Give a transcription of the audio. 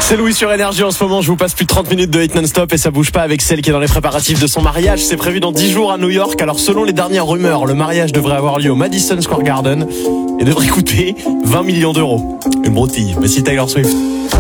C'est Louis sur Énergie en ce moment, je vous passe plus de 30 minutes de hit non-stop et ça bouge pas avec celle qui est dans les préparatifs de son mariage. C'est prévu dans 10 jours à New York. Alors selon les dernières rumeurs, le mariage devrait avoir lieu au Madison Square Garden et devrait coûter 20 millions d'euros. Une broutille, mais si Taylor Swift.